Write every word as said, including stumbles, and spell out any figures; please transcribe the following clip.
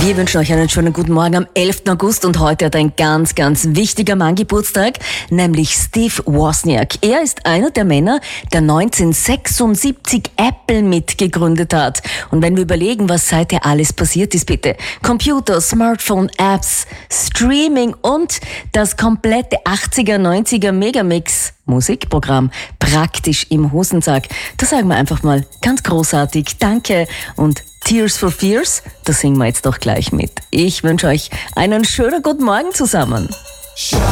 Wir wünschen euch einen schönen guten Morgen am elften August und heute hat ein ganz, ganz wichtiger Mann Geburtstag, nämlich Steve Wozniak. Er ist einer der Männer, der neunzehnhundertsechsundsiebzig Apple mitgegründet hat. Und wenn wir überlegen, was seither alles passiert ist, bitte. Computer, Smartphone, Apps, Streaming und das komplette achtziger, neunziger Megamix Musikprogramm praktisch im Hosensack. Das sagen wir einfach mal ganz großartig. Danke und Tears for Fears, das singen wir jetzt doch gleich mit. Ich wünsche euch einen schönen guten Morgen zusammen.